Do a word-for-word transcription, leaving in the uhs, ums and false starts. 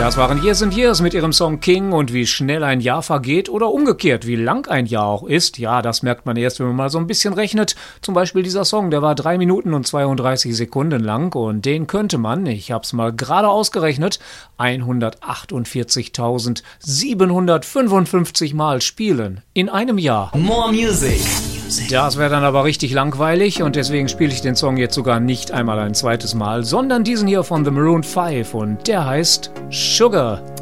Das waren Years and Years mit ihrem Song King, und wie schnell ein Jahr vergeht oder umgekehrt, wie lang ein Jahr auch ist, ja, das merkt man erst, wenn man mal so ein bisschen rechnet. Zum Beispiel dieser Song, der war drei Minuten und zweiunddreißig Sekunden lang, und den könnte man, ich hab's mal gerade ausgerechnet, hundertachtundvierzigtausendsiebenhundertfünfundfünfzig Mal spielen. In einem Jahr. More Music. Das wäre dann aber richtig langweilig, und deswegen spiele ich den Song jetzt sogar nicht einmal ein zweites Mal, sondern diesen hier von The Maroon five, und der heißt Sugar.